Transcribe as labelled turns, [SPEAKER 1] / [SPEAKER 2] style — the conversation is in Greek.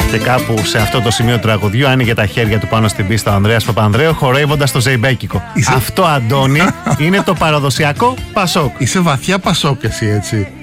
[SPEAKER 1] Και κάπου σε αυτό το σημείο του τραγουδιού άνοιγε τα χέρια του πάνω στην πίστα ο Ανδρέας Παπανδρέου, χορεύοντας το ζεϊμπέκικο. Αυτό, Αντώνη, είναι το παραδοσιακό Πασόκ.
[SPEAKER 2] Είσαι βαθιά Πασόκ εσύ, έτσι.